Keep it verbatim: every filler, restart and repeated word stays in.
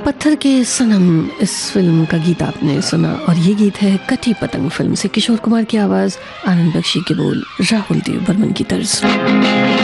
पत्थर के सनम इस फिल्म का गीत आपने सुना और ये गीत है कटी पतंग फिल्म से। किशोर कुमार की आवाज, आनंद बख्शी के बोल, राहुल देव बर्मन की तर्ज।